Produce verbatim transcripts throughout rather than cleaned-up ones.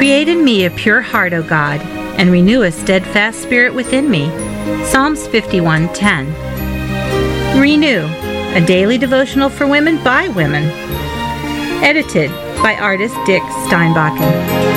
Create in me a pure heart, O God, and renew a steadfast spirit within me. Psalms fifty-one ten. Renew, a daily devotional for women by women. Edited by artist Dick Steinbachen.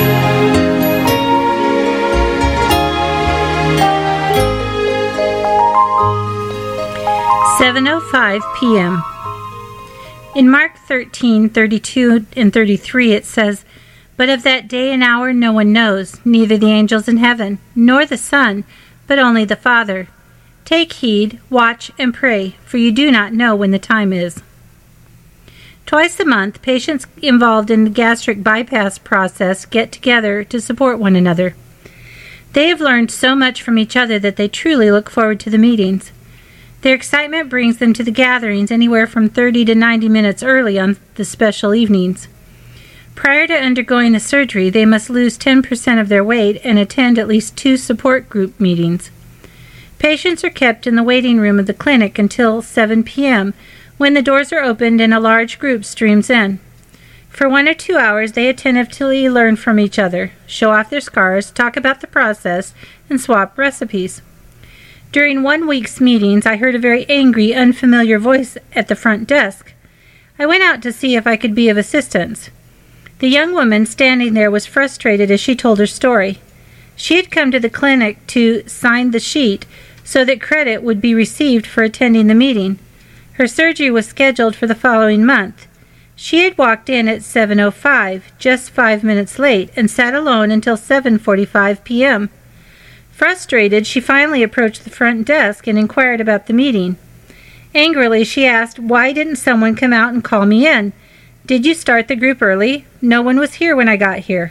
seven oh five p.m. In Mark thirteen thirty-two and thirty-three it says, "But of that day and hour no one knows, neither the angels in heaven, nor the Son, but only the Father. Take heed, watch, and pray, for you do not know when the time is." Twice a month, patients involved in the gastric bypass process get together to support one another. They have learned so much from each other that they truly look forward to the meetings. Their excitement brings them to the gatherings anywhere from thirty to ninety minutes early on the special evenings. Prior to undergoing the surgery, they must lose ten percent of their weight and attend at least two support group meetings. Patients are kept in the waiting room of the clinic until seven p.m., when the doors are opened and a large group streams in. For one or two hours, they attentively learn from each other, show off their scars, talk about the process, and swap recipes. During one week's meetings, I heard a very angry, unfamiliar voice at the front desk. I went out to see if I could be of assistance. The young woman standing there was frustrated as she told her story. She had come to the clinic to sign the sheet so that credit would be received for attending the meeting. Her surgery was scheduled for the following month. She had walked in at seven oh five, just five minutes late, and sat alone until seven forty-five p.m. Frustrated, she finally approached the front desk and inquired about the meeting. Angrily, she asked, "Why didn't someone come out and call me in? Did you start the group early? No one was here when I got here."